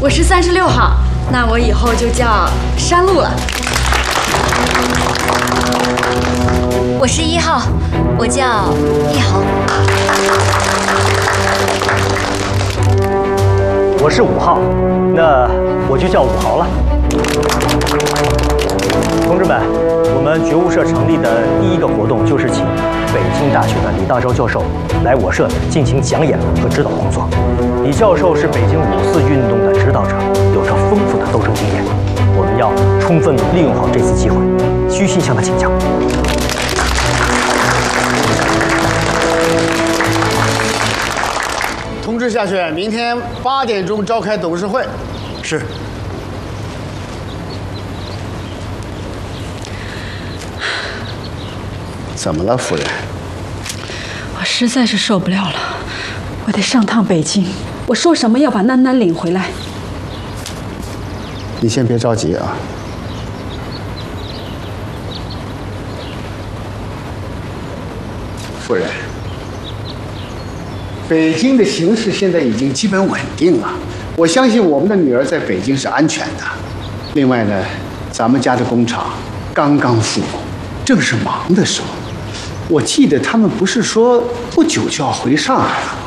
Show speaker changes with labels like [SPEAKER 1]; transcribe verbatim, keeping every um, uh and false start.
[SPEAKER 1] 我是三十六号，那我以后就叫山路了。
[SPEAKER 2] 我是一号，我叫一豪。
[SPEAKER 3] 我是五号，那我就叫五豪了。同志们，我们觉悟社成立的第一个活动就是请北京大学的李大钊教授来我社进行讲演和指导工作。李教授是北京五四运动的指导者，有着丰富的斗争经验，我们要充分利用好这次机会，虚心向他请教。
[SPEAKER 4] 通知下去，明天八点钟召开董事会。
[SPEAKER 3] 是。
[SPEAKER 4] 怎么了，夫人？
[SPEAKER 5] 我实在是受不了了，我得上趟北京。我说什么要把囡囡领回来？
[SPEAKER 4] 你先别着急啊。夫人，北京的形势现在已经基本稳定了，我相信我们的女儿在北京是安全的。另外呢，咱们家的工厂刚刚复工，正是忙的时候。我记得他们不是说不久就要回上海了？